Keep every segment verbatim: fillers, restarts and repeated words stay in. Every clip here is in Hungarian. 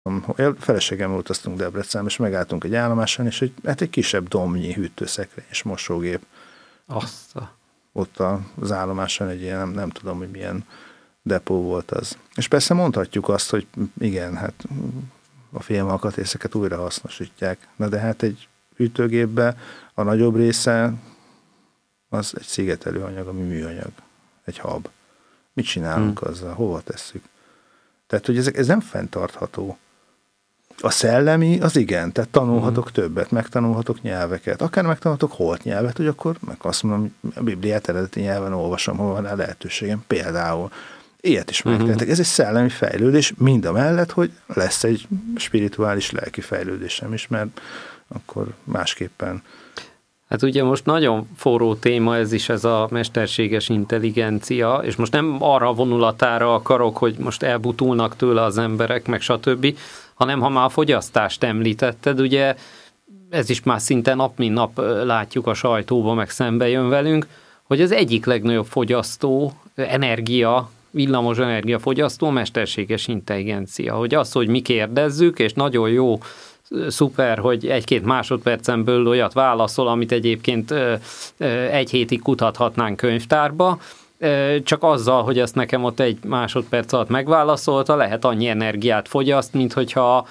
Feleségemmel utaztunk Debrecenbe, és megálltunk egy állomáson, és egy, hát egy kisebb domnyi hűtőszekrény és mosógép. Azt a... Ott az állomáson egy ilyen, nem, nem tudom, hogy milyen depó volt az. És persze mondhatjuk azt, hogy igen, hát a filmalkatrészeket újra hasznosítják. Na de hát egy hűtőgépbe a nagyobb része az egy szigetelő anyag, ami műanyag. Egy hab. Mit csinálunk hmm. azzal? Hova tesszük? Tehát, hogy ezek, ez nem fenntartható. A szellemi, az igen, tehát tanulhatok hmm. többet, megtanulhatok nyelveket, akár megtanulhatok holt nyelvet, hogy akkor meg azt mondom, a Bibliát eredeti nyelven olvasom, hol van a lehetőségem, például. Ilyet is hmm. megtehetek. Ez egy szellemi fejlődés, mind a mellett, hogy lesz egy spirituális lelki fejlődésem is, mert akkor másképpen. Hát ugye most nagyon forró téma ez is, ez a mesterséges intelligencia, és most nem arra a vonulatára akarok, hogy most elbutulnak tőle az emberek, meg stb., hanem ha már a fogyasztást említetted, ugye ez is már szinte nap mint nap látjuk a sajtóban, meg szembe jön velünk, hogy az egyik legnagyobb fogyasztó, energia, villamos energia fogyasztó, mesterséges intelligencia. Hogy az, hogy mi kérdezzük, és nagyon jó, szuper, hogy egy-két másodpercen belül olyat válaszol, amit egyébként egy hétig kutathatnánk könyvtárba, csak azzal, hogy ezt nekem ott egy másodperc alatt megválaszolta, lehet annyi energiát fogyaszt, mint hogyha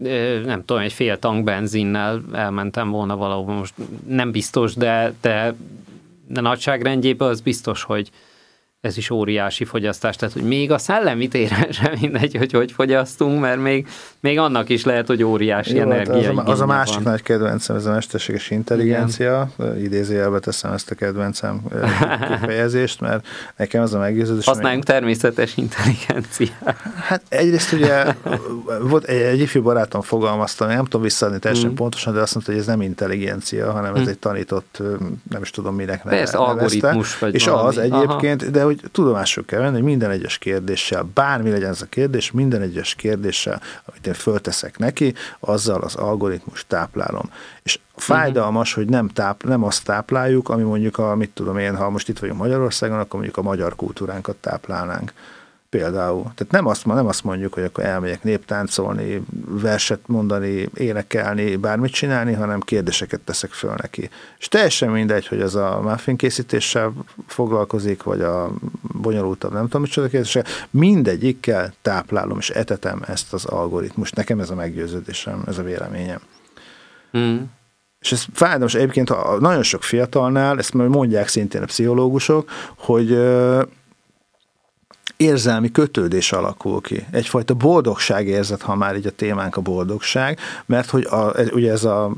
nem tudom, egy fél tank benzinnel elmentem volna valahol. Most nem biztos, de, de, de nagyságrendjében az biztos, hogy ez is óriási fogyasztás, tehát hogy még a szellemi téren sem mindegy, hogy hogy fogyasztunk, mert még, még annak is lehet, hogy óriási jó, energia. Az a, az a másik van. Nagy kedvencem, ez a mesterséges intelligencia, idézőjelbe teszem ezt a kedvencem kifejezést, mert nekem az a meggyőződés. Használjunk még... természetes intelligenciát. Hát egyrészt ugye volt egy, egy ifjú barátom fogalmazta, nem tudom visszaadni teljesen mm. pontosan, de azt mondta, hogy ez nem intelligencia, hanem ez mm. egy tanított, nem is tudom minek nevezte. Persze, algoritmus vagy és valami. Az egyébként, aha. De hogy tudomásul kell venni, hogy minden egyes kérdéssel, bármi legyen ez a kérdés, minden egyes kérdéssel, amit én fölteszek neki, azzal az algoritmus táplálom. És fájdalmas, uh-huh. hogy nem, táp, nem azt tápláljuk, ami mondjuk a, mit tudom én, ha most itt vagyunk Magyarországon, akkor mondjuk a magyar kultúránkat táplálnánk. Például. Tehát nem azt, nem azt mondjuk, hogy akkor elmegyek néptáncolni, verset mondani, énekelni, bármit csinálni, hanem kérdéseket teszek föl neki. És teljesen mindegy, hogy az a muffin készítéssel foglalkozik, vagy a bonyolultabb, nem tudom, micsoda kérdéssel, mindegyikkel táplálom, és etetem ezt az algoritmust. Nekem ez a meggyőződésem, ez a véleményem. Mm. És ez fájdalmas egyébként nagyon sok fiatalnál, ezt mondják szintén a pszichológusok, hogy érzelmi kötődés alakul ki. Egyfajta boldogságérzet, ha már így a témánk a boldogság, mert hogy a, ugye ez a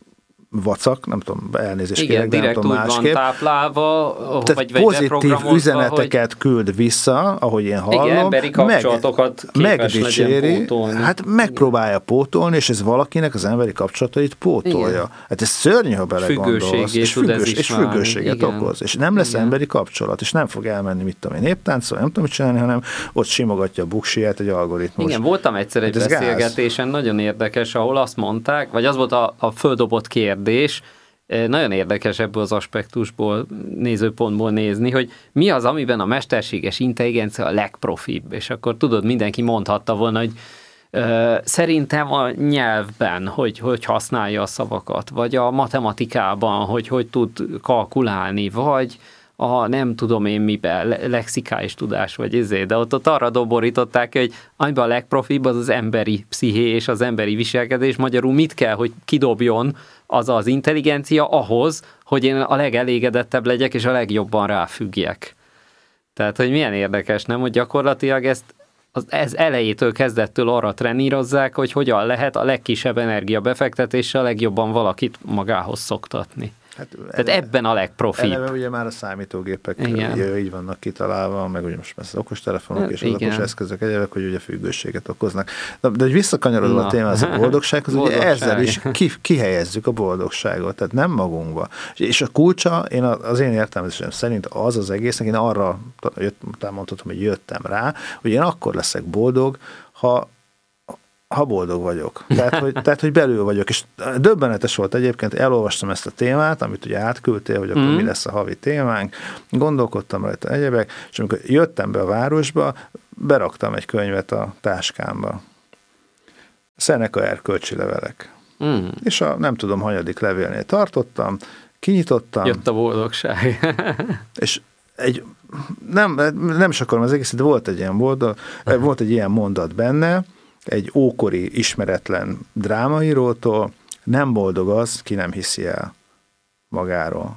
vacak, nem tudom, elnézést igen, kérek, de nem tudom másképp. Igen, direkt úgy van táplálva, tehát vagy, vagy pozitív üzeneteket hogy... küld vissza, ahogy én hallom. Igen, emberi kapcsolatokat meg, megdicséri, hát megpróbálja pótolni, és ez valakinek az emberi kapcsolatait pótolja. Igen. Hát ez szörnyű, ha belegondolsz. És, függős, és függőséget igen. okoz. És nem lesz igen. emberi kapcsolat, és nem fog elmenni, mit tudom én, néptáncol, nem tudom mit csinálni, hanem ott simogatja a buksiját egy algoritmus. Igen, voltam egyszer egy beszélgetésen, gáz. Nagyon érdekes, ahol azt mondták, vagy az volt a, a földobott kérdés, Kérdés. Nagyon érdekes ebből az aspektusból, nézőpontból nézni, hogy mi az, amiben a mesterséges intelligencia a legprofibb, és akkor tudod, mindenki mondhatta volna, hogy ö, szerintem a nyelvben, hogy, hogy használja a szavakat, vagy a matematikában, hogy hogy tud kalkulálni, vagy a nem tudom én miben, lexikális tudás, vagy ezért, de ott, ott arra doborították, hogy amiben a legprofibb az az emberi psziché és az emberi viselkedés, magyarul mit kell, hogy kidobjon az az intelligencia ahhoz, hogy én a legelégedettebb legyek, és a legjobban ráfüggjek. Tehát, hogy milyen érdekes, nem? Hogy gyakorlatilag ezt az, ez elejétől, kezdettől arra trenírozzák, hogy hogyan lehet a legkisebb energiabefektetéssel a legjobban valakit magához szoktatni. Hát Tehát eleve, ebben a legprofibb. Eleve ugye már a számítógépek ugye, így vannak kitalálva, meg ugye most az okostelefonok hát, és az igen. okos eszközök egyébek, hogy ugye függőséget okoznak. De, de hogy visszakanyarodva a témához, a boldogsághoz, ugye ezzel is ki, kihelyezzük a boldogságot, tehát nem magunkba. És a kulcsa, én az én értelmezésem szerint az az egésznek, én arra mondhatom, hogy jöttem rá, hogy én akkor leszek boldog, ha ha boldog vagyok. Tehát hogy, tehát, hogy belül vagyok. És döbbenetes volt egyébként, elolvastam ezt a témát, amit ugye átküldtél, hogy akkor mm. mi lesz a havi témánk, gondolkodtam rajta egyebek, és amikor jöttem be a városba, beraktam egy könyvet a táskámba. Seneca erkölcsi levelek. Mm. És a nem tudom, hanyadik levélnél tartottam, kinyitottam. Jött a boldogság. És egy, nem, nem is akarom az egészet, de volt egy ilyen boldog, volt egy ilyen mondat benne, egy ókori ismeretlen drámaírótól, nem boldog az, ki nem hiszi el magáról.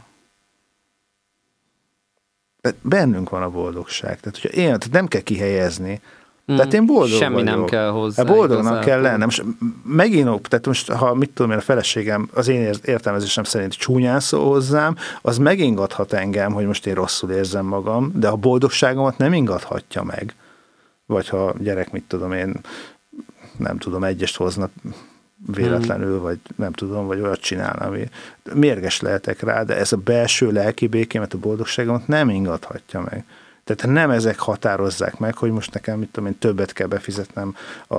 Bennünk van a boldogság. Tehát, hogyha én, tehát nem kell kihelyezni. Mm, tehát én boldog semmi vagyok. Nem kell hozzá. Boldognak igazából. kell lennem. Most megint, tehát most, ha mit tudom én, a feleségem az én értelmezésem szerint csúnyán szól hozzám, az megingathat engem, hogy most én rosszul érzem magam, de a boldogságomat nem ingathatja meg. Vagy ha gyerek, mit tudom én, nem tudom, egyest hoznak véletlenül, vagy nem tudom, vagy olyat csinál, ami mérges lehetek rá, de ez a belső lelki békémet, a boldogságomat nem ingathatja meg. Tehát nem ezek határozzák meg, hogy most nekem, mit tudom én, többet kell befizetnem a,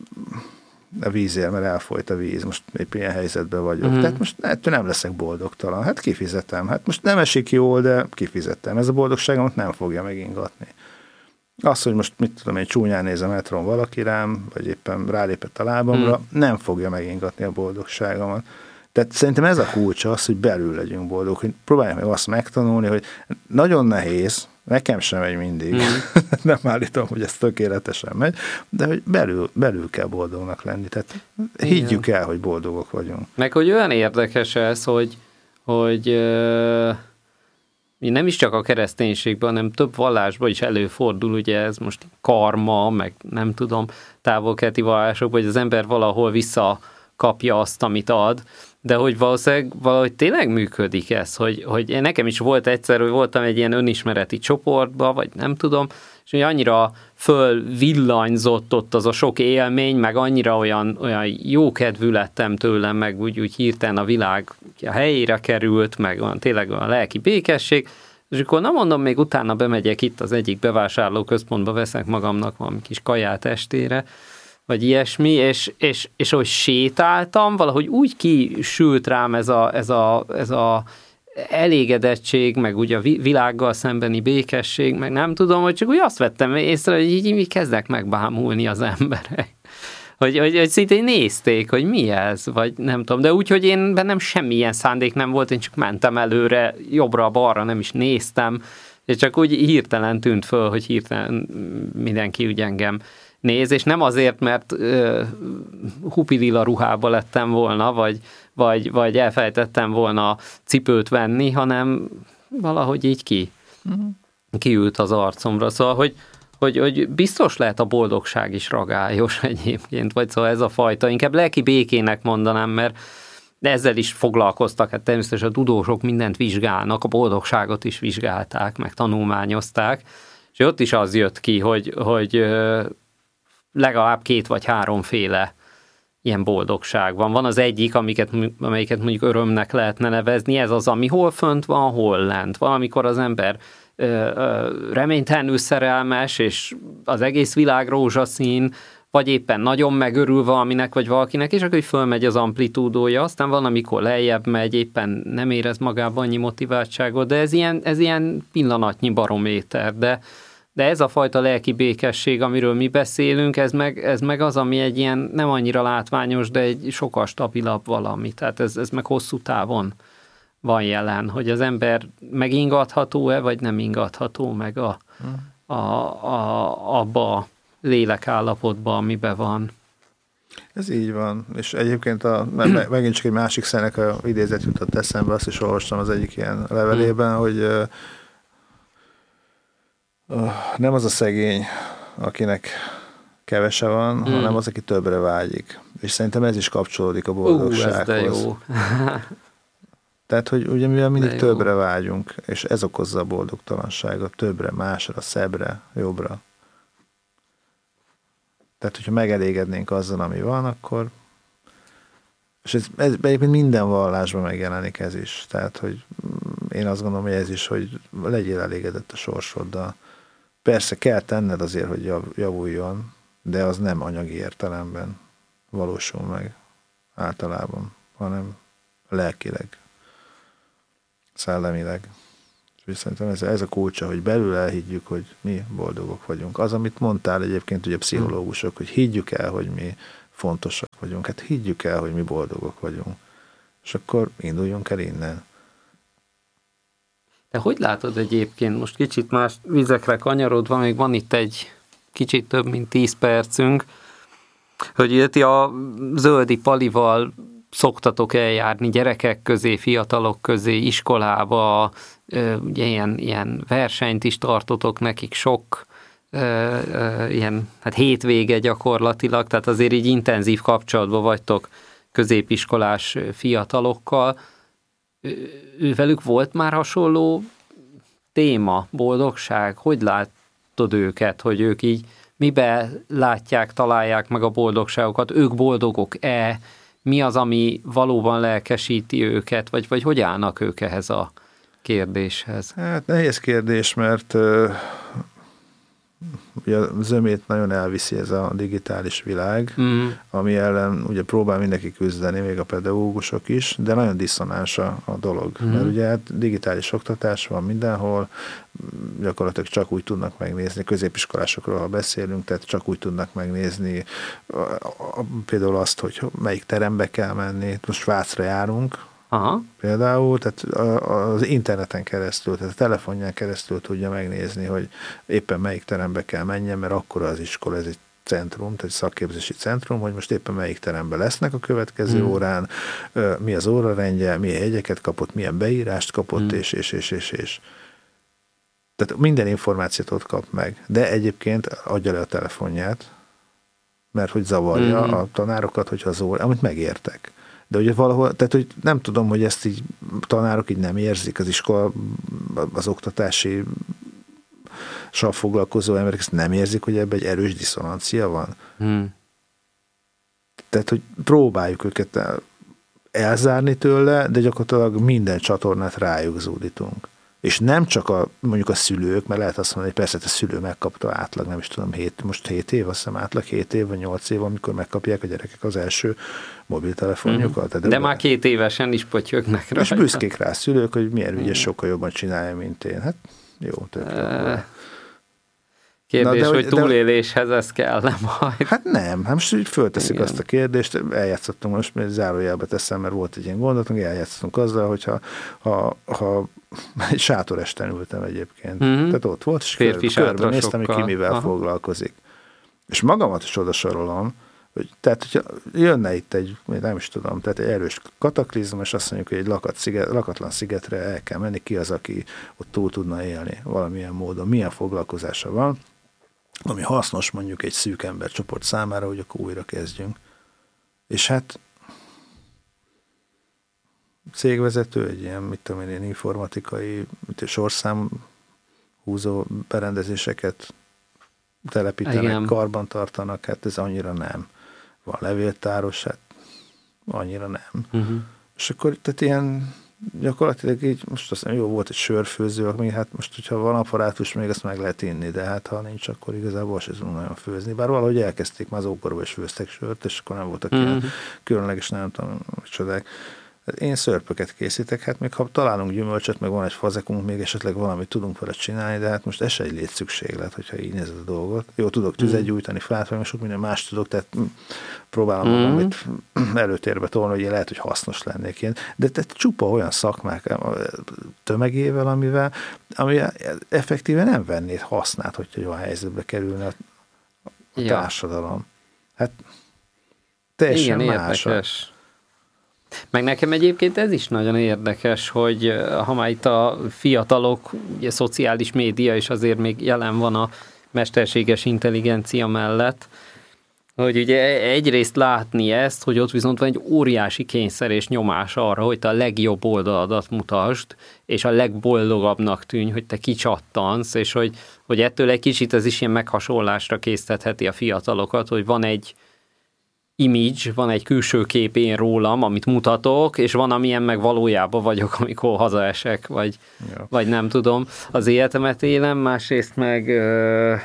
a vízért, mert elfolyt a víz, most épp ilyen helyzetben vagyok. Mm. Tehát most ettől nem leszek boldogtalan. Hát kifizetem. Hát most nem esik jól, de kifizettem. Ez a boldogságomat nem fogja megingatni. Az, hogy most mit tudom én, csúnyán néz a metron valaki rám, vagy éppen rálépett a lábamra, mm. nem fogja megingatni a boldogságomat. Tehát szerintem ez a kulcsa az, hogy belül legyünk boldogok, hogy próbáljuk meg azt megtanulni, hogy nagyon nehéz, nekem sem megy mindig, mm. nem állítom, hogy ez tökéletesen megy, de hogy belül, belül kell boldognak lenni. Tehát higgyük el, hogy boldogok vagyunk. Meg hogy olyan érdekes ez, hogy, hogy euh, nem is csak a kereszténységben, hanem több vallásban is előfordul, ugye ez most karma, meg nem tudom, távol-keleti vallások, hogy az ember valahol visszakapja azt, amit ad, de hogy valószínűleg valahogy tényleg működik ez, hogy, hogy nekem is volt egyszer, hogy voltam egy ilyen önismereti csoportban, vagy nem tudom, és hogy annyira fölvillanyzott ott az a sok élmény, meg annyira olyan, olyan jókedvű lettem tőlem, meg úgy, úgy hirtelen a világ a helyére került, meg olyan, tényleg olyan lelki békesség, és akkor nem mondom, még utána bemegyek itt az egyik bevásárlóközpontba, veszek magamnak valami kis kaját estére, vagy ilyesmi, és, és, és ahogy sétáltam, valahogy úgy kisült rám ez a, ez a, ez a elégedettség, meg ugye a világgal szembeni békesség, meg nem tudom, hogy csak úgy azt vettem észre, hogy így, így kezdnek megbámulni az emberek. Hogy, hogy, hogy szintén nézték, hogy mi ez, vagy nem tudom, de úgy, hogy én bennem semmilyen szándék nem volt, én csak mentem előre, jobbra-balra nem is néztem, és csak úgy hirtelen tűnt föl, hogy hirtelen mindenki úgy engem néz, és nem azért, mert uh, hupidilla ruhába lettem volna, vagy, vagy, vagy elfelejtettem volna cipőt venni, hanem valahogy így ki, uh-huh. kiült az arcomra. Szóval, hogy, hogy, hogy biztos lehet a boldogság is ragályos egyébként, vagy szóval ez a fajta, inkább lelki békének mondanám, mert de ezzel is foglalkoztak, hát természetesen a tudósok mindent vizsgálnak, a boldogságot is vizsgálták, meg tanulmányozták, és ott is az jött ki, hogy, hogy legalább két vagy háromféle ilyen boldogság van. Van az egyik, amiket, amelyiket mondjuk örömnek lehetne nevezni, ez az, ami hol fönt van, hol lent. Valamikor az ember ö, ö, reménytelenül szerelmes, és az egész világ rózsaszín, vagy éppen nagyon megörül valaminek, vagy valakinek, és akkor fölmegy az amplitúdója, aztán van, amikor lejjebb megy, éppen nem érez magában annyi motiváltságot, de ez ilyen, ez ilyen pillanatnyi barométer, de De ez a fajta lelki békesség, amiről mi beszélünk, ez meg, ez meg az, ami egy ilyen nem annyira látványos, de egy sokkal stabilabb valami. Tehát ez, ez meg hosszú távon van jelen, hogy az ember megingatható-e, vagy nem ingatható meg a, a, a, abba a lélekállapotba, amiben van. Ez így van, és egyébként a, megint csak egy másik Seneca idézet jutott eszembe, azt is olvastam az egyik ilyen levelében, hmm. hogy nem az a szegény, akinek kevese van, hmm. hanem az, aki többre vágyik. És szerintem ez is kapcsolódik a boldogsághoz. Ú, ez de jó. Tehát, hogy ugye mivel mindig többre vágyunk, és ez okozza a boldogtalanságot, többre, másra, szebbre, jobbra. Tehát, hogyha megelégednénk azzal, ami van, akkor és ez, ez egyébként minden vallásban megjelenik ez is. Tehát, hogy én azt gondolom, hogy ez is, hogy legyél elégedett a sorsoddal. Persze kell tenned azért, hogy javuljon, de az nem anyagi értelemben valósul meg általában, hanem lelkileg, szellemileg. És szerintem ez, ez a kulcsa, hogy belül elhiggyük, hogy mi boldogok vagyunk. Az, amit mondtál egyébként ugye a pszichológusok, hogy higgyük el, hogy mi fontosak vagyunk. Hát higgyük el, hogy mi boldogok vagyunk. És akkor induljunk el innen. De hogy látod egyébként, most kicsit más vizekre kanyarodva, még van itt egy kicsit több, mint tíz percünk, hogy ti a Zöldi Palival szoktatok eljárni gyerekek közé, fiatalok közé, iskolába, ugye ilyen, ilyen versenyt is tartotok nekik, sok ilyen hát hétvége gyakorlatilag, tehát azért így intenzív kapcsolatban vagytok középiskolás fiatalokkal. Ővelük volt már hasonló téma, boldogság? Hogy látod őket, hogy ők így miben látják, találják meg a boldogságokat? Ők boldogok-e? Mi az, ami valóban lelkesíti őket? Vagy, vagy hogy állnak ők ehhez a kérdéshez? Hát nehéz kérdés, mert uh, ugye a zömét nagyon elviszi ez a digitális világ, mm. ami ellen ugye próbál mindenki küzdeni, még a pedagógusok is, de nagyon diszonáns a, a dolog. Mm. Mert ugye hát digitális oktatás van mindenhol, gyakorlatilag csak úgy tudnak megnézni, középiskolásokról, ha beszélünk, tehát csak úgy tudnak megnézni a, a, például azt, hogy melyik terembe kell menni. Most Svájcra járunk, aha. Például, tehát az interneten keresztül, tehát a telefonján keresztül tudja megnézni, hogy éppen melyik terembe kell menjen, mert akkor az iskola, ez egy centrum, tehát egy szakképzési centrum, hogy most éppen melyik teremben lesznek a következő hmm. órán, mi az órarendje, milyen jegyeket kapott, milyen beírást kapott, hmm. és, és, és, és, és. Tehát minden információt ott kap meg, de egyébként adja le a telefonját, mert hogy zavarja hmm. a tanárokat, hogyha az óra, amit megértek. De ugye valahol, tehát hogy nem tudom, hogy ezt így tanárok így nem érzik, az iskola, az oktatási sav foglalkozó emberek ezt nem érzik, hogy ebben egy erős diszonancia van. Hmm. Tehát, hogy próbáljuk őket elzárni tőle, de gyakorlatilag minden csatornát rájuk zúdítunk. És nem csak a, mondjuk a szülők, mert lehet azt mondani, hogy persze a szülő megkapta átlag, nem is tudom, hét, most hét év, azt hiszem átlag hét év, vagy nyolc év, amikor megkapják a gyerekek az első mobiltelefonjukat. Mm. De, de már két évesen is potyögnek rá. És büszkék rá a szülők, hogy milyen ügyes, sokkal jobban csinálja, mint én. Hát jó, tök jó. Kérdés, Na, de, hogy túléléshez ez kell, nem majd. Hát nem, hát most úgy fölteszik Igen. azt a kérdést, eljátszottunk most, mert zárójelbe teszem, mert volt egy ilyen gondolatunk, eljátszottunk azzal, hogyha ha, ha egy sátoresten ültem egyébként. Mm-hmm. Tehát ott volt, és Férfi körben néztem, hogy ki mivel Aha. foglalkozik. És magamat is oda sorolom, hogy tehát, hogyha jönne itt egy, nem is tudom, tehát egy erős kataklizm, és azt mondjuk, hogy egy lakat sziget, lakatlan szigetre el kell menni, ki az, aki ott túl tudna élni valamilyen módon, milyen foglalkozása van, ami hasznos mondjuk egy szűk embercsoport számára, hogy akkor újra kezdjünk. És hát cégvezető, egy ilyen, mit tudom én, ilyen informatikai sorszám húzó berendezéseket telepítenek, Igen. karban tartanak, hát ez annyira nem. Van levéltáros, hát annyira nem. Uh-huh. És akkor tehát ilyen gyakorlatilag így, most azt mondom, jó, volt egy sörfőző, ami hát most, hogyha van apparátus, még azt meg lehet inni, de hát ha nincs, akkor igazából se tudunk nagyon főzni. Bár valahogy elkezdték, már az ókorban is főztek sört, és akkor nem voltak uh-huh. ilyen különleges, nem tudom, csodák. Én szörpöket készítek, hát még ha találunk gyümölcsöt, meg van egy fazekunk, még esetleg valamit tudunk vele csinálni, de hát most ez se egy létszükséglet, hogyha így nézed a dolgot. Jó, tudok tüzet gyújtani, fát, vagy sok minden más tudok, tehát próbálom mm. valamit előtérbe tolni, hogy én lehet, hogy hasznos lennék ilyen. De tehát csupa olyan szakmák tömegével, amivel, ami effektíve nem vennéd hasznát, hogyha olyan helyzetbe kerülne a, a ja. társadalom. Hát teljesen Igen, más. Érdekes. Meg nekem egyébként ez is nagyon érdekes, hogy ha már itt a fiatalok, ugye szociális média is azért még jelen van a mesterséges intelligencia mellett, hogy ugye egyrészt látni ezt, hogy ott viszont van egy óriási kényszer és nyomás arra, hogy te a legjobb oldaladat mutasd, és a legboldogabbnak tűnj, hogy te kicsattansz, és hogy, hogy ettől egy kicsit ez is ilyen meghasonlásra késztetheti a fiatalokat, hogy van egy image, van egy külső kép én rólam, amit mutatok, és van, amilyen meg valójában vagyok, amikor hazaesek, vagy, ja. vagy nem tudom, az életemet élem, másrészt meg uh,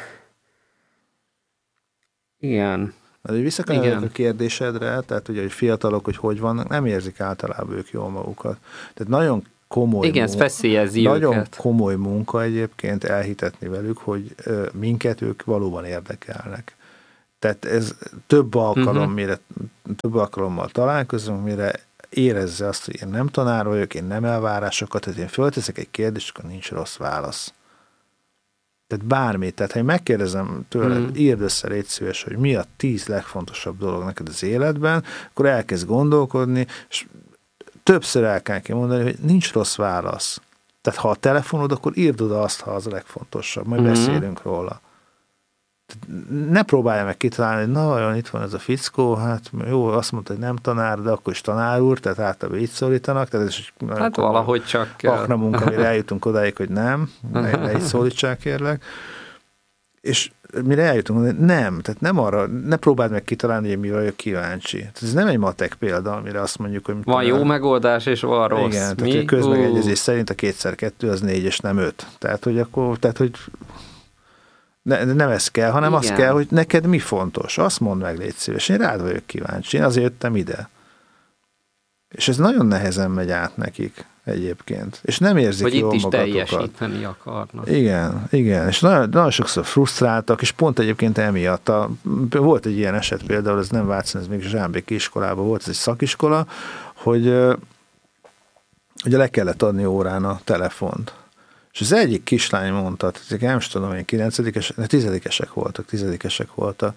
igen. Visszakanyarodok a kérdésedre, tehát ugye, hogy fiatalok, hogy hogy vannak, nem érzik általában ők jól magukat. Tehát nagyon komoly Igen, munka, feszélyezi nagyon őket. komoly munka egyébként elhitetni velük, hogy uh, minket ők valóban érdekelnek. Tehát ez több alkalom, uh-huh. mire, több alkalommal találkozunk, mire érezze azt, hogy én nem tanár vagyok, én nem elvárásokat, tehát én fölteszek egy kérdést, akkor nincs rossz válasz. Tehát bármit, tehát ha én megkérdezem tőled, mm. írd össze, légy szíves, hogy mi a tíz legfontosabb dolog neked az életben, akkor elkezd gondolkodni, és többször el kell neki mondani, hogy nincs rossz válasz. Tehát ha a telefonod, akkor írd oda azt, ha az a legfontosabb, majd mm. beszélünk róla. Ne próbálja meg kitalálni, hogy na, olyan itt van ez a fickó, hát jó, azt mondta, hogy nem tanár, de akkor is tanár úr, tehát általában így szólítanak. Tehát ez is, hát valahogy csak kell. Akna munka, amire eljutunk odáig, hogy nem, ne, ne így szólítsák, kérlek. És mire eljutunk, hogy nem, tehát nem arra, ne próbáld meg kitalálni, hogy mi vagyok kíváncsi. Tehát ez nem egy matek példa, amire azt mondjuk, hogy... Van jó megoldás, és van rossz. Igen, mi? tehát a közmegegyezés uh. szerint a kétszer kettő az négy, és nem öt. Tehát, hogy akkor, tehát, hogy Ne, nem ez kell, hanem igen. Az kell, hogy neked mi fontos. Azt mondd meg, légy szíves. Én rád vagyok kíváncsi. Én azért jöttem ide. És ez nagyon nehezen megy át nekik egyébként. És nem érzik hogy jól itt is magatokat. teljesíteni akarnak. Igen, igen. És nagyon, nagyon sokszor frusztráltak, és pont egyébként emiatt. A, volt egy ilyen eset például, ez nem Vácon, ez még Zsámbéki iskolában volt, ez egy szakiskola, hogy ugye le kellett adni órán a telefont. És az egyik kislány mondta, tehát nem is tudom, hogy kilencedikesek, ne, tizedikesek voltak, tizedikesek voltak,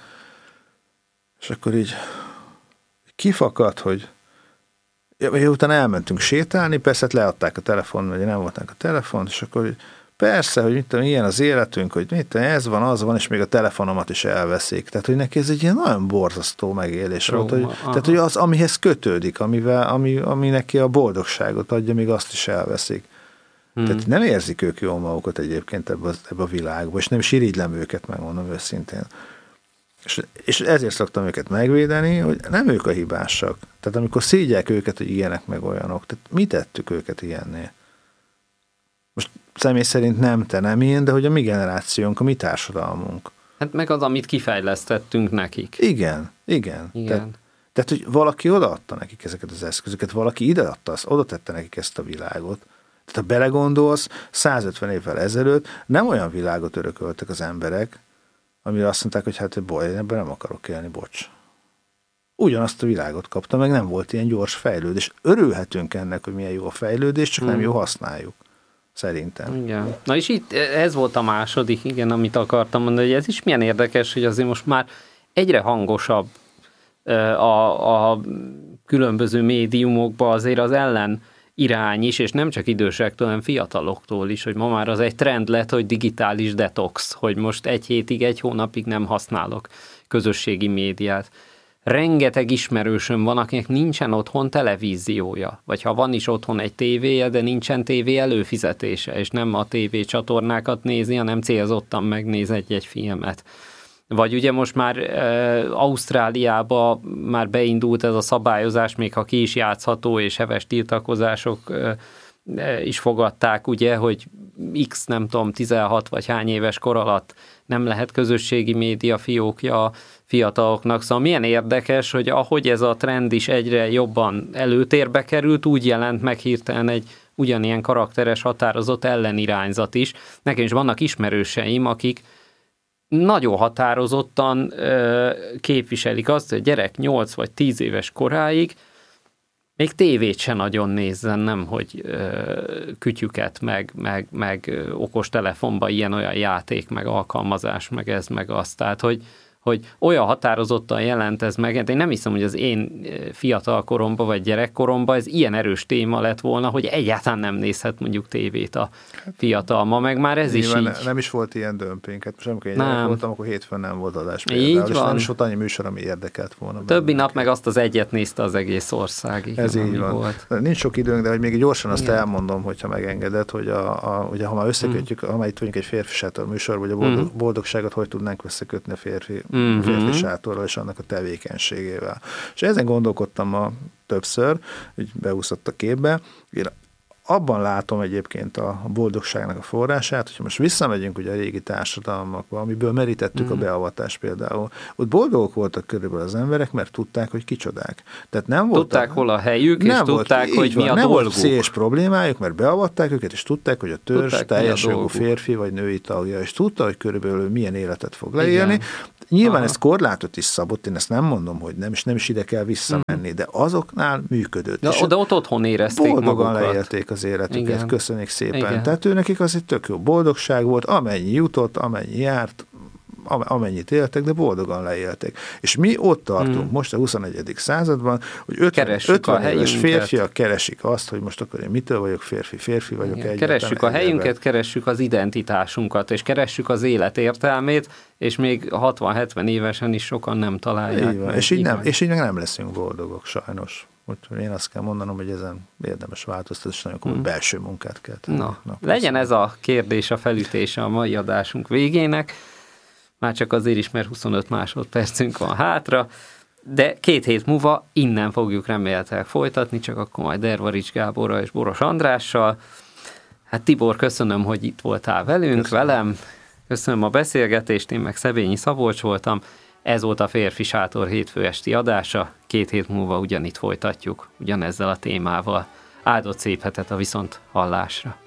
és akkor így kifakadt, hogy ja, utána elmentünk sétálni, persze leadták a telefon, vagy nem voltak a telefon, és akkor így, persze, hogy mit tudom, ilyen az életünk, hogy mit tudom, ez van, az van, és még a telefonomat is elveszik. Tehát, hogy neki ez egy ilyen nagyon borzasztó megélés volt, hogy, tehát, hogy az, amihez kötődik, amivel, ami, ami neki a boldogságot adja, még azt is elveszik. Hmm. Tehát nem érzik ők jól magukat egyébként ebbe, ebbe a világba, és nem is irigylem őket, megmondom őszintén. És, és ezért szoktam őket megvédeni, hogy nem ők a hibásak. Tehát amikor szígyják őket, hogy ilyenek meg olyanok, tehát mi tettük őket ilyenné? Most személy szerint nem te, nem én, de hogy a mi generációnk, a mi társadalmunk. Hát meg az, amit kifejlesztettünk nekik. Igen, igen. igen. Tehát, tehát, hogy valaki odaadta nekik ezeket az eszközöket, valaki ideadta, oda tette nekik ezt a világot. Tehát ha belegondolsz, százötven évvel ezelőtt nem olyan világot örököltek az emberek, amire azt mondták, hogy hát baj, én ebben nem akarok élni, bocs. Ugyanazt a világot kapta, meg nem volt ilyen gyors fejlődés. Örülhetünk ennek, hogy milyen jó a fejlődés, csak hmm. nem jó használjuk. Szerintem. Igen. Na és itt ez volt a második, igen, amit akartam mondani, hogy ez is milyen érdekes, hogy azért most már egyre hangosabb a, a különböző médiumokban azért az ellen irány is, és nem csak idősektől, hanem fiataloktól is, hogy ma már az egy trend lett, hogy digitális detox, hogy most egy hétig, egy hónapig nem használok közösségi médiát. Rengeteg ismerősöm van, akinek nincsen otthon televíziója, vagy ha van is otthon egy tévéje, de nincsen tévé előfizetése, és nem a tévé csatornákat nézi, hanem célzottan megnéz egy-egy filmet. Vagy ugye most már e, Ausztráliában már beindult ez a szabályozás, még ha ki is játszható, és heves tiltakozások e, e, is fogadták, ugye, hogy X, nem tudom, tizenhat vagy hány éves kor alatt nem lehet közösségi média fiókja fiataloknak. Szóval milyen érdekes, hogy ahogy ez a trend is egyre jobban előtérbe került, úgy jelent meg hirtelen egy ugyanilyen karakteres, határozott ellenirányzat is. Nekem is vannak ismerőseim, akik nagyon határozottan ö, képviselik azt, hogy a gyerek nyolc vagy tíz éves koráig még tévét se nagyon nézzen, nem, hogy ö, kütyüket, meg, meg, meg ö, okostelefonban ilyen-olyan játék, meg alkalmazás, meg ez, meg azt. Tehát, hogy, hogy olyan határozottan jelent ez meg, én nem hiszem, hogy az én fiatal koromban, vagy gyerekkoromban ez ilyen erős téma lett volna, hogy egyáltalán nem nézhet mondjuk tévét a fiatal. Ma meg már ez Nyilván is így. Nem is volt ilyen dömping. Hát most amikor én nem. voltam, akkor hétfőn nem volt adás például. Így van. Nem is volt annyi műsor, ami érdekelt volna. Többi nap meg azt az egyet nézte az egész ország. Igen, ez így van. Volt. Nincs sok időnk, de hogy még gyorsan azt igen. elmondom, hogyha megengedett, hogy a, a, ugye, ha már összekötjük, mm. ha már itt vagyunk egy férfi sátor műsor, vagy a boldog, mm. boldogságot hogy tudnánk összekötni a férfi, mm-hmm. férfi sátorral és annak a tevékenységével. És ezen gondolkodtam ma többször, hogy beúszott a képbe. Én abban látom egyébként a boldogságnak a forrását, hogyha most visszamegyünk ugye a régi társadalmakba, amiből merítettük mm. a beavatást például. Ott boldogok voltak körülbelül az emberek, mert tudták, hogy kicsodák. Tehát nem voltak, tudták hol a helyük, és volt, tudták, hogy van, mi a nem dolguk. Nem volt széles problémájuk, mert beavatták őket, és tudták, hogy a törzs tudták, teljes jogú férfi vagy női tagja, és tudta, hogy körülbelül milyen életet fog leélni. Igen. Nyilván Aha. ez korlátot is szabott, én ezt nem mondom, hogy nem, és nem is ide kell visszamenni, mm. de azoknál működött. De, és de ott otthon érezték boldogan magukat. leélték az életüket, Igen. köszönjük szépen. Igen. Tehát ő nekik az egy tök jó boldogság volt, amennyi jutott, amennyi járt, amennyit éltek, de boldogan leélték. És mi ott tartunk mm. most a huszonegyedik században, hogy ötven éves férfiak keresik azt, hogy most akkor én mitől vagyok férfi, férfi vagyok egyáltalán. Keressük a helyünket, keressük az identitásunkat, és keressük az élet értelmét, és még hatvan-hetven évesen is sokan nem találják. Így van, és, így nem, és így nem leszünk boldogok, sajnos. Úgyhogy én azt kell mondanom, hogy ezen érdemes változtatni, és nagyon komoly hmm. belső munkát kell tenni. Na, legyen ez a kérdés a felütése a mai adásunk végének, már csak azért is, mert huszonöt másodpercünk van hátra, de két hét múlva innen fogjuk remélhetőleg folytatni, csak akkor majd Dervarics Gáborral és Boros Andrással. Hát Tibor, köszönöm, hogy itt voltál velünk, köszönöm. velem, köszönöm a beszélgetést, én meg Szebényi Szabolcs voltam. Ez volt a Férfi Sátor hétfő esti adása, két hét múlva ugyanitt folytatjuk, ugyanezzel a témával. Áldott szép hetet a viszont hallásra!